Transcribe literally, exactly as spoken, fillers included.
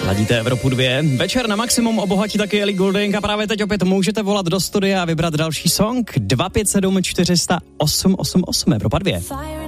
Ladíte Evropu dva. Večer na maximum obohatí taky Ellie Goulding a právě teď opět můžete volat do studia a vybrat další song dva pět sedm čtyři nula osm osm osm Evropa dva.